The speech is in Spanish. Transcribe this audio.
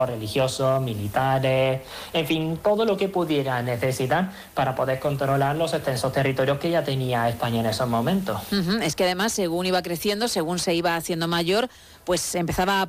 religiosos, militares, en fin, todo lo que pudiera necesitar para poder controlar los extensos territorios que ya tenía España en esos momentos. Es que además, según iba creciendo, según se iba haciendo mayor, pues empezaba a